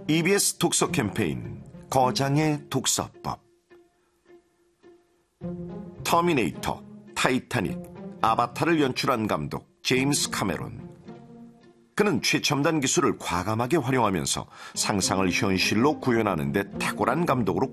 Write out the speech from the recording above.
EBS 독서 캠페인 거장의 독서법. 터미네이터, 타이타닉, 아바타를 연출한 감독 제임스 카메론. 그는 최첨단 기술을 과감하게 활용하면서 상상을 현실로 구현하는 데 탁월한 감독으로